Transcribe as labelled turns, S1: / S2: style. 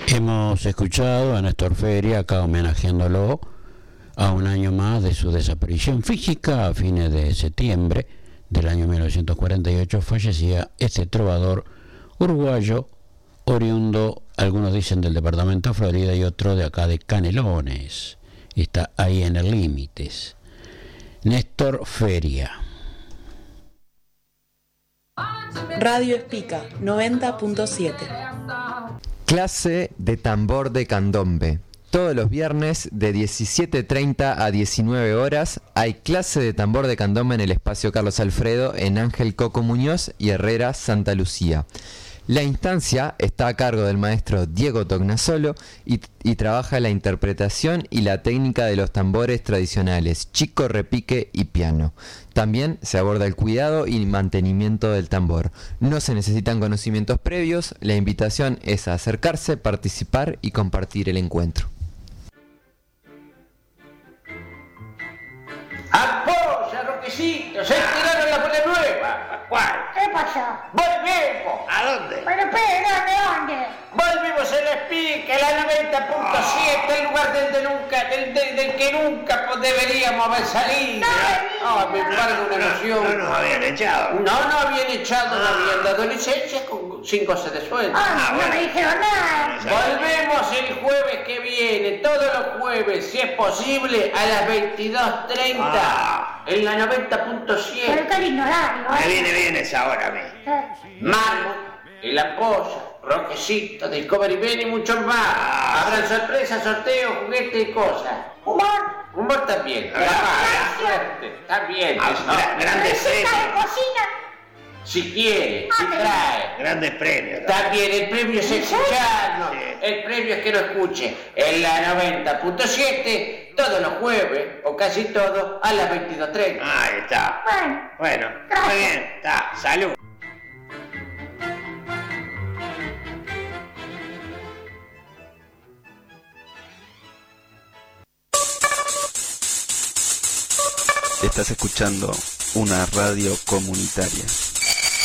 S1: Hemos escuchado a Néstor Feria, acá homenajeándolo a un año más de su desaparición física. A fines de septiembre del año 1948 fallecía este trovador uruguayo, oriundo, algunos dicen del departamento de Florida y otro de acá de Canelones. Está ahí en el Límites. Néstor Feria.
S2: Radio Espica 90.7.
S3: Clase de tambor de candombe. Todos los viernes de 17:30 a 19 horas hay clase de tambor de candombe en el espacio Carlos Alfredo en Ángel Coco Muñoz y Herrera, Santa Lucía. La instancia está a cargo del maestro Diego Tognasolo y trabaja la interpretación y la técnica de los tambores tradicionales, chico, repique y piano. También se aborda el cuidado y mantenimiento del tambor. No se necesitan conocimientos previos, la invitación es a acercarse, participar y compartir el encuentro.
S4: ¡Apoya, Roquecito! ¡Se tiraron la bola nueva! ¿Cuál?
S5: ¿Qué pasó?
S4: ¡Volvemos!
S5: ¿A dónde? Pero espera, ¿dónde?
S4: Volvimos a la Espica, la 90.7, el lugar del que nunca deberíamos haber salido. Me embarga una emoción.
S5: No nos habían echado.
S4: No habían echado, no habían dado licencia con 5 horas de sueldo.
S5: No me dijeron nada.
S4: Volvemos el jueves que viene, todos los jueves, si es posible, a las 22:30, en la 90.7.
S5: Pero qué lindo horario,
S6: Me viene bien esa hora a mí.
S4: Marmo, el apoyo, Roquecito, Discovery Ben y muchos más. Habrán sorpresas, sorteos, juguetes y cosas. Humor también. Suerte, está bien.
S6: Grandes premios.
S5: de cocina.
S4: Si quiere, si trae.
S6: Grandes premios.
S4: También el premio es escucharnos.
S6: Sí.
S4: El premio es que lo escuche en la 90.7 todos los jueves, o casi todos, a las 22:30.
S6: Ahí está. Bueno, muy bien. Está. Salud.
S7: Estás escuchando una radio comunitaria.